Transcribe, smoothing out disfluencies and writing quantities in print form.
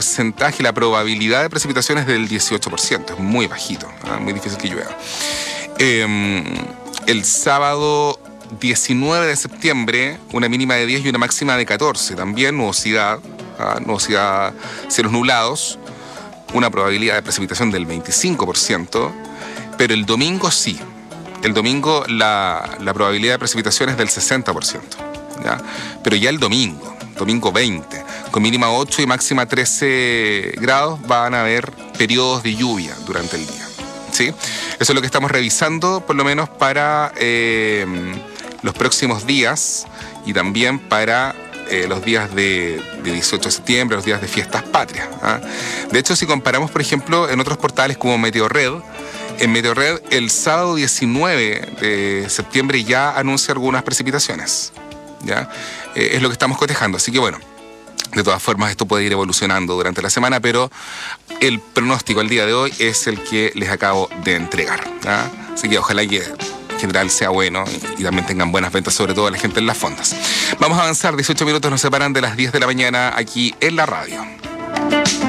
porcentaje, la probabilidad de precipitaciones del 18%. Es muy bajito, muy difícil que llueva. El sábado 19 de septiembre, una mínima de 10 y una máxima de 14. También nubosidad, cielos nublados, una probabilidad de precipitación del 25%, pero el domingo sí. El domingo la probabilidad de precipitación es del 60%, ¿ya? Pero ya el domingo 20, con mínima 8 y máxima 13 grados, van a haber periodos de lluvia durante el día, ¿sí? Eso es lo que estamos revisando, por lo menos para los próximos días y también para los días de 18 de septiembre, los días de fiestas patrias. De hecho, si comparamos, por ejemplo, en otros portales como Meteorred, en Meteorred el sábado 19 de septiembre ya anuncia algunas precipitaciones, ¿ya? Es lo que estamos cotejando, así que bueno, de todas formas esto puede ir evolucionando durante la semana, pero el pronóstico al día de hoy es el que les acabo de entregar, ¿ya? Así que ojalá que en general sea bueno y también tengan buenas ventas, sobre todo la gente en las fondas. Vamos a avanzar, 18 minutos nos separan de las 10 de la mañana aquí en la radio.